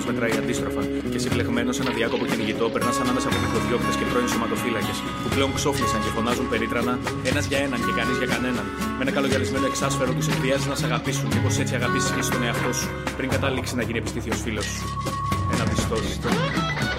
χρόνος μετράει αντίστροφα. Και εσύ βλεγμένος ένα διάκοπο κυνηγητό, περνάς ανάμεσα από μικροδιώκτες και πρώην σωματοφύλακες που πλέον ξόφλησαν και φωνάζουν περίτρανα ένας για έναν και κανείς για κανέναν. Με ένα καλογιαλισμένο εξάσφαιρο τους εκβιάζει να σε αγαπήσουν. Μήπως έτσι αγαπήσεις και στον εαυτό σου πριν καταλήξει να γίνει επιστήθιος φίλος σου. Ένα πιστός.